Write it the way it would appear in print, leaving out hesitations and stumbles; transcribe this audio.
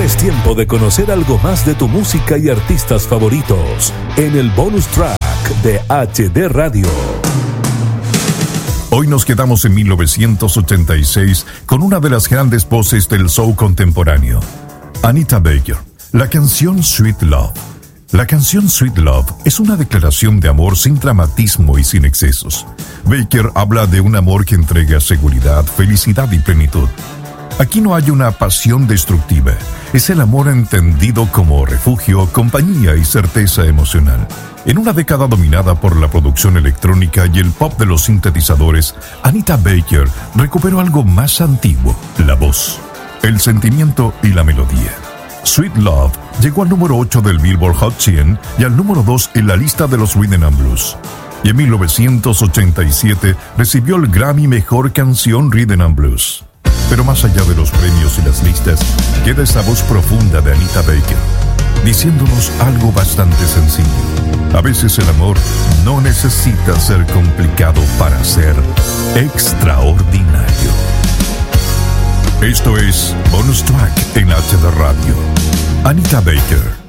Es tiempo de conocer algo más de tu música y artistas favoritos en el bonus track de HD Radio. Hoy nos quedamos en 1986 con una de las grandes voces del soul contemporáneo, Anita Baker. La canción Sweet Love. La canción Sweet Love es una declaración de amor sin dramatismo y sin excesos. Baker habla de un amor que entrega seguridad, felicidad y plenitud. Aquí no hay una pasión destructiva. Es el amor entendido como refugio, compañía y certeza emocional. En una década dominada por la producción electrónica y el pop de los sintetizadores, Anita Baker recuperó algo más antiguo: la voz, el sentimiento y la melodía. Sweet Love llegó al número 8 del Billboard Hot 100 y al número 2 en la lista de los Rhythm and Blues. Y en 1987 recibió el Grammy Mejor Canción Rhythm and Blues. Pero más allá de los premios y las listas, queda esa voz profunda de Anita Baker, diciéndonos algo bastante sencillo. A veces el amor no necesita ser complicado para ser extraordinario. Esto es Bonus Track en HD Radio. Anita Baker.